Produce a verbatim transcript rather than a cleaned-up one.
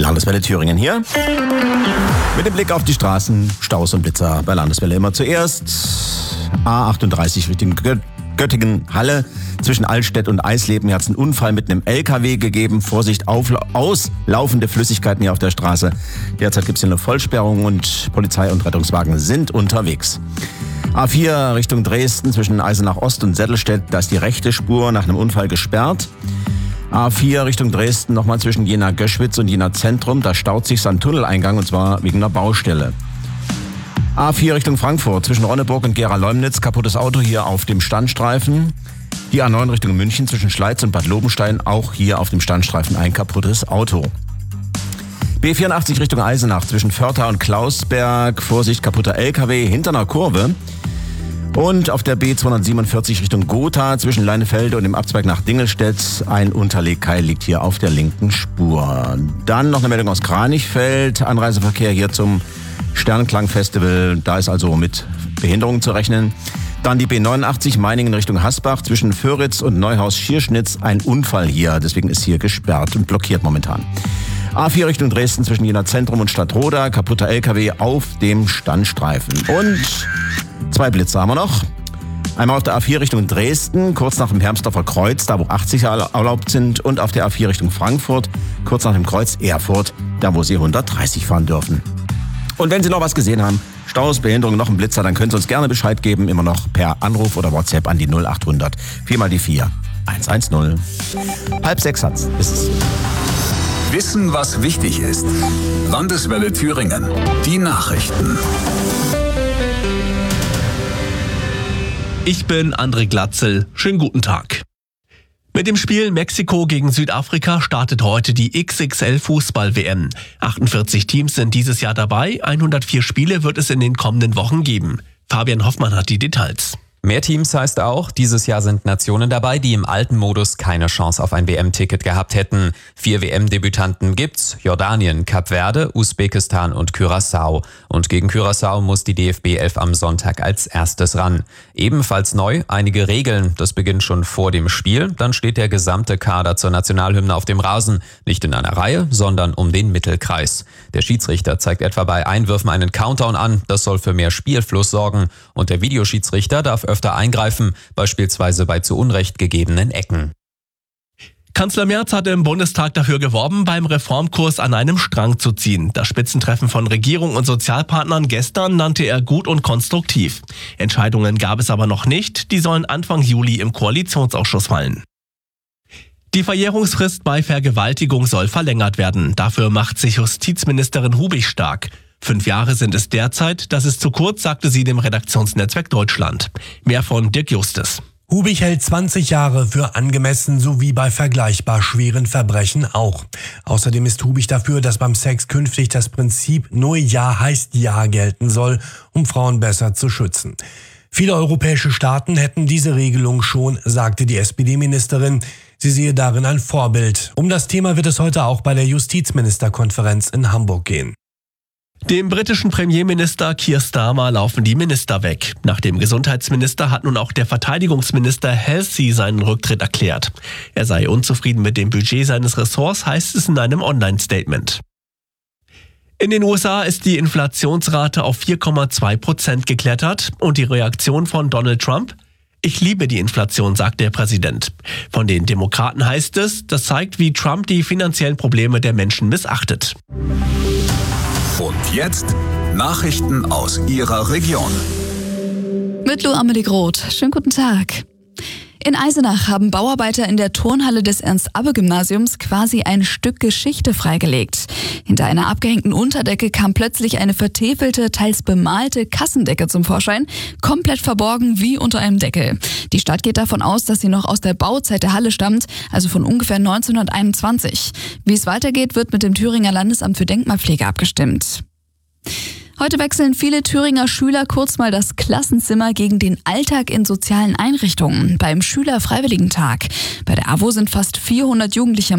Landeswelle Thüringen hier. Mit dem Blick auf die Straßen, Staus und Blitzer bei Landeswelle immer zuerst. A achtunddreißig Richtung Gött- Göttingen-Halle. Zwischen Altstedt und Eisleben hat es einen Unfall mit einem L K W gegeben. Vorsicht, aufla- auslaufende Flüssigkeiten hier auf der Straße. Derzeit gibt es hier eine Vollsperrung und Polizei und Rettungswagen sind unterwegs. A vier Richtung Dresden zwischen Eisenach Ost und Settelstedt. Da ist die rechte Spur nach einem Unfall gesperrt. A vier Richtung Dresden nochmal zwischen Jena-Göschwitz und Jena-Zentrum. Da staut sich ein Tunneleingang und zwar wegen einer Baustelle. A vier Richtung Frankfurt zwischen Ronneburg und Gera-Leumnitz. Kaputtes Auto hier auf dem Standstreifen. Die A neun Richtung München zwischen Schleiz und Bad Lobenstein. Auch hier auf dem Standstreifen ein kaputtes Auto. B vierundachtzig Richtung Eisenach zwischen Förtha und Klausberg. Vorsicht, kaputter L K W hinter einer Kurve. Und auf der B zweihundertsiebenundvierzig Richtung Gotha zwischen Leinefelde und dem Abzweig nach Dingelstedt. Ein Unterlegkeil liegt hier auf der linken Spur. Dann noch eine Meldung aus Kranichfeld. Anreiseverkehr hier zum Sternklang-Festival. Da ist also mit Behinderungen zu rechnen. Dann die B neunundachtzig Meiningen Richtung Hasbach zwischen Föritz und Neuhaus-Schierschnitz. Ein Unfall hier, deswegen ist hier gesperrt und blockiert momentan. A vier Richtung Dresden zwischen Jena Zentrum und Stadtroda. Kaputter L K W auf dem Standstreifen. Und zwei Blitze haben wir noch. Einmal auf der A vier Richtung Dresden, kurz nach dem Hermsdorfer Kreuz, da wo achtziger erlaubt sind. Und auf der A vier Richtung Frankfurt, kurz nach dem Kreuz Erfurt, da wo Sie hundertdreißig fahren dürfen. Und wenn Sie noch was gesehen haben, Staus, Behinderung, noch ein Blitzer, dann können Sie uns gerne Bescheid geben. Immer noch per Anruf oder WhatsApp an die null achthundert vier mal die vier hundertzehn. Halb sechs hat's. Ist es. Wissen, was wichtig ist. Landeswelle Thüringen. Die Nachrichten. Ich bin André Glatzel. Schönen guten Tag. Mit dem Spiel Mexiko gegen Südafrika startet heute die X X L-Fußball-W M. achtundvierzig Teams sind dieses Jahr dabei, hundertvier Spiele wird es in den kommenden Wochen geben. Fabian Hoffmann hat die Details. Mehr Teams heißt auch, dieses Jahr sind Nationen dabei, die im alten Modus keine Chance auf ein W M-Ticket gehabt hätten. Vier W M-Debütanten gibt's: Jordanien, Kap Verde, Usbekistan und Curaçao. Und gegen Curaçao muss die D F B elf am Sonntag als erstes ran. Ebenfalls neu einige Regeln. Das beginnt schon vor dem Spiel. Dann steht der gesamte Kader zur Nationalhymne auf dem Rasen. Nicht in einer Reihe, sondern um den Mittelkreis. Der Schiedsrichter zeigt etwa bei Einwürfen einen Countdown an. Das soll für mehr Spielfluss sorgen. Und der Videoschiedsrichter darf öfter eingreifen, beispielsweise bei zu Unrecht gegebenen Ecken. Kanzler Merz hat im Bundestag dafür geworben, beim Reformkurs an einem Strang zu ziehen. Das Spitzentreffen von Regierung und Sozialpartnern gestern nannte er gut und konstruktiv. Entscheidungen gab es aber noch nicht, die sollen Anfang Juli im Koalitionsausschuss fallen. Die Verjährungsfrist bei Vergewaltigung soll verlängert werden. Dafür macht sich Justizministerin Hubig stark. Fünf Jahre sind es derzeit, das ist zu kurz, sagte sie dem Redaktionsnetzwerk Deutschland. Mehr von Dirk Justus. Hubig hält zwanzig Jahre für angemessen, sowie bei vergleichbar schweren Verbrechen auch. Außerdem ist Hubig dafür, dass beim Sex künftig das Prinzip nur Ja heißt Ja gelten soll, um Frauen besser zu schützen. Viele europäische Staaten hätten diese Regelung schon, sagte die S P D-Ministerin. Sie sehe darin ein Vorbild. Um das Thema wird es heute auch bei der Justizministerkonferenz in Hamburg gehen. Dem britischen Premierminister Keir Starmer laufen die Minister weg. Nach dem Gesundheitsminister hat nun auch der Verteidigungsminister Halsey seinen Rücktritt erklärt. Er sei unzufrieden mit dem Budget seines Ressorts, heißt es in einem Online-Statement. In den U S A ist die Inflationsrate auf vier Komma zwei Prozent geklettert und die Reaktion von Donald Trump? Ich liebe die Inflation, sagt der Präsident. Von den Demokraten heißt es, das zeigt, wie Trump die finanziellen Probleme der Menschen missachtet. Und jetzt Nachrichten aus Ihrer Region. Mit Lou Amelie Groth. Schönen guten Tag. In Eisenach haben Bauarbeiter in der Turnhalle des Ernst-Abbe-Gymnasiums quasi ein Stück Geschichte freigelegt. Hinter einer abgehängten Unterdecke kam plötzlich eine vertäfelte, teils bemalte Kassendecke zum Vorschein, komplett verborgen wie unter einem Deckel. Die Stadt geht davon aus, dass sie noch aus der Bauzeit der Halle stammt, also von ungefähr neunzehnhunderteinundzwanzig. Wie es weitergeht, wird mit dem Thüringer Landesamt für Denkmalpflege abgestimmt. Heute wechseln viele Thüringer Schüler kurz mal das Klassenzimmer gegen den Alltag in sozialen Einrichtungen beim Schülerfreiwilligentag. Bei der A W O sind fast vierhundert Jugendliche